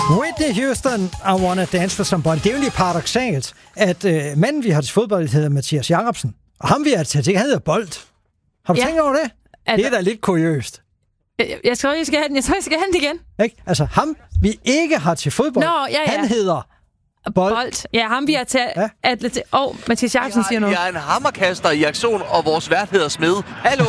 Whitney Houston, I Wanna Dance for Somebody. Det er jo lige paradoksalt, at manden, vi har til fodbold, hedder Mathias Jacobsen. Og ham, vi har til han hedder Bold. Har du tænkt over det? Det er da lidt kuriøst. Jeg tror, I skal have den igen. Ikke? Altså, ham, vi ikke har til fodbold, han hedder Bold. Ja, ham vi har til atletik. Mathias Jacobsen siger noget. Jeg er en hammerkaster i aktion, og vores vært hedder Smed. Hallo?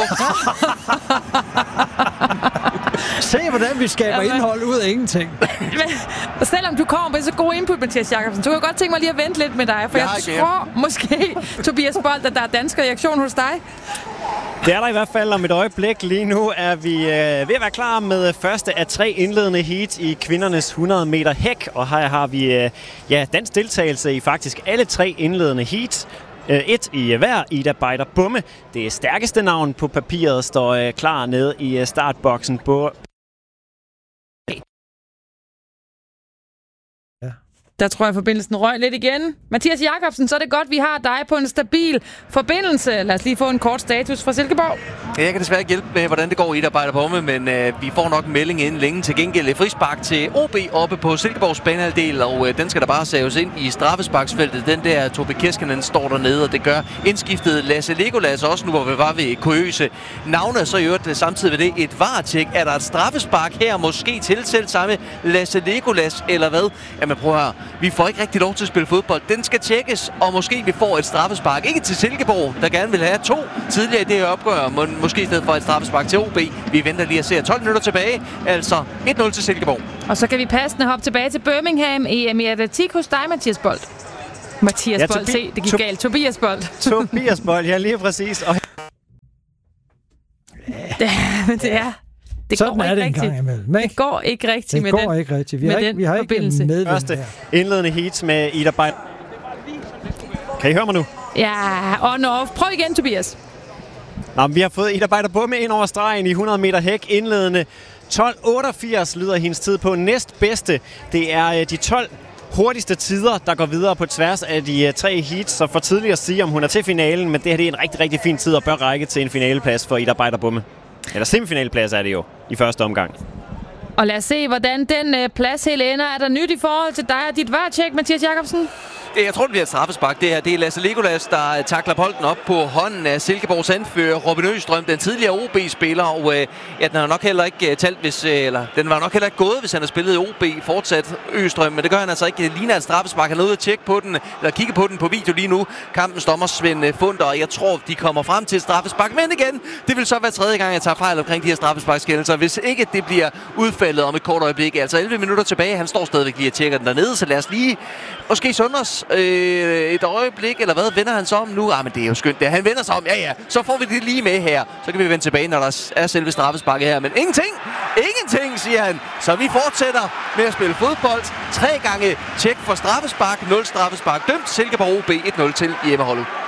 Se, hvordan vi skaber indhold ud af ingenting. Men selvom du kommer med så god input, Mathias Jacobsen, så kunne jeg godt tænke mig lige at vente lidt med dig, for jeg tror måske, Tobias Bold, at der er dansker i aktion hos dig. Det er der i hvert fald om et øjeblik. Lige nu er vi ved at være klar med første af 3 indledende heat i kvindernes 100 meter hæk. Og her har vi dansk deltagelse i faktisk alle 3 indledende heat. 1 i hver. Ida Beider Bumme, det stærkeste navn på papiret, står klar nede i startboksen på. Der tror jeg, forbindelsen røg lidt igen. Mathias Jacobsen, så er det godt, vi har dig på en stabil forbindelse. Lad os lige få en kort status fra Silkeborg. Jeg kan desværre ikke hjælpe med, hvordan det går i arbejde på med, men vi får nok en melding inden længe. Til gengæld frispark til OB oppe på Silkeborgs banehalvdel, og den skal der bare saves ind i straffesparksfeltet. Den der Tobi Keskinen står dernede, og det gør indskiftet Lasse Legolas også nu, hvor vi var ved kuriøse navne. Så i øvrigt samtidig ved det et VAR-tjek. Er der et straffespark her, måske til selv samme Lasse Legolas, eller hvad? Jamen prøv her. Vi får ikke rigtig lov til at spille fodbold. Den skal tjekkes, og måske vi får et straffespark. Ikke til Silkeborg, der gerne vil have 2 tidligere i det her opgør, men måske i stedet for et straffespark til OB. Vi venter lige at se 12 minutter tilbage, altså 1-0 til Silkeborg. Og så kan vi passende hoppe tilbage til Birmingham i atletik hos dig, Mathias Bold. Mathias Bold, se, det gik galt. Tobias Bold. Tobias Bold, ja, lige præcis. Og det er... Sådan er det en gang imellem. Det går ikke rigtigt med den. Det går ikke rigtigt. Vi har ikke medvind første indledende heat med Ida Beider. Kan I høre mig nu? Ja, on-off. Prøv igen, Tobias. Vi har fået Ida Beider Bumme ind over stregen i 100 meter hæk. Indledende 12.88 lyder hendes tid på næstbedste. Det er de 12 hurtigste tider, der går videre på tværs af de 3 heats. Så for tidligt at sige, om hun er til finalen, men det her det er en rigtig, rigtig fin tid og bør række til en finaleplads for Ida Beider Bumme. Eller semifinalplads er det jo i første omgang. Og lad os se, hvordan den plads helt ender. Er der nyt i forhold til dig og dit VAR-tjek, Mathias Jacobsen? Jeg tror, det bliver et straffespark. Det her det er Lasse Legolas, der takler bolden op på hånden af Silkeborgs anfører Robin Østrøm, den tidligere OB-spiller. Og den har nok heller ikke talt, den var nok heller ikke gået, hvis han har spillet i OB fortsat Østrøm. Men det gør han altså ikke. Det ligner et straffespark. Han er ude at tjekke på den, eller kigge på den på video lige nu. Kampens dommer Svend Funder, og jeg tror, de kommer frem til et straffespark. Men igen, det vil så være 3. gang, jeg tager fejl omkring de her straffesparkskændelser. Hvis ikke det bliver udfaldet om et kort øjeblik, altså 11 minutter tilbage, han står stadigvæk lige og tjekker den dernede, så lad os lige måske sunde os et øjeblik, eller hvad, vender han sig om nu? Men det er jo skønt, det. Han vender sig om, ja, så får vi det lige med her. Så kan vi vende tilbage, når der er selve straffesparket her. Men ingenting, siger han. Så vi fortsætter med at spille fodbold. 3 gange tjek for straffespark, 0 straffespark dømt. Silkeborg OB 1-0 til hjemmeholdet.